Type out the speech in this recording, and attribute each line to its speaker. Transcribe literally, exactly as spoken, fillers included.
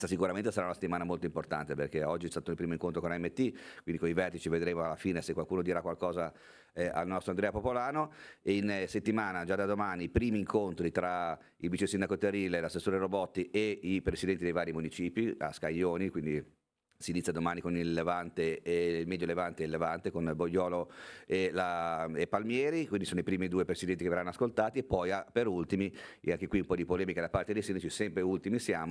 Speaker 1: Sicuramente sarà una settimana molto importante, perché oggi è stato il primo incontro con A M T, quindi con i vertici vedremo alla fine se qualcuno dirà qualcosa eh, al nostro Andrea Popolano, e in eh, settimana, già da domani, i primi incontri tra il vice sindaco Terile, l'assessore Robotti e i presidenti dei vari municipi a Scaglioni, quindi si inizia domani con il Levante e il Medio Levante e il Levante, con Bogliolo e, la, e Palmieri, quindi sono i primi due presidenti che verranno ascoltati, e poi ah, per ultimi, e anche qui un po' di polemica da parte dei sindaci, sempre ultimi siamo,